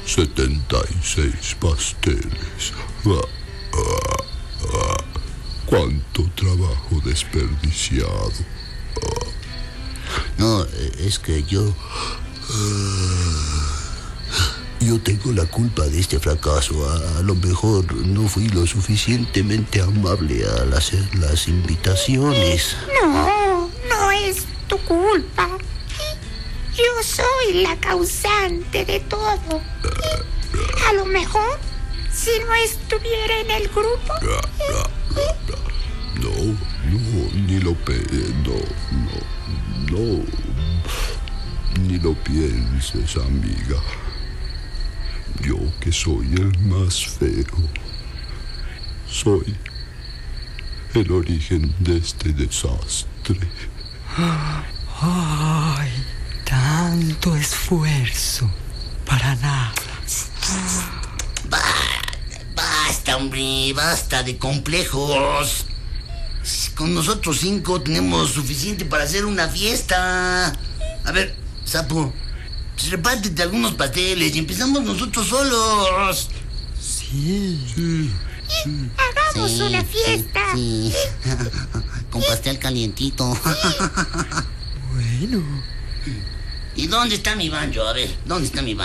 76 pasteles. Cuánto trabajo desperdiciado. No, es que yo tengo la culpa de este fracaso. A lo mejor no fui lo suficientemente amable al hacer las invitaciones. No es tu culpa. Yo soy la causante de todo. A lo mejor, si no estuviera en el grupo... Ni lo pienses, amiga. Yo, que soy el más feo, soy el origen de este desastre. Ay, tanto esfuerzo para nada. Basta, hombre, basta de complejos. Con nosotros 5 tenemos suficiente para hacer una fiesta. A ver, Sapo, pues repártete algunos pasteles y empezamos nosotros solos. Sí. Hagamos una fiesta. Sí. Con pastel calientito. Bueno. ¿Y dónde está mi banjo? A ver, ¿dónde está mi banjo?